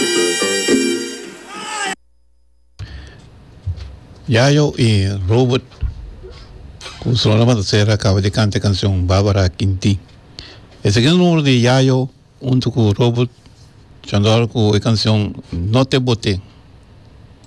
Yayo y Robert, con su nombre de ser, acaba de cantar canción Bárbara Quinti. El segundo número de Yayo, junto con Robert, cantando la canción No te boté.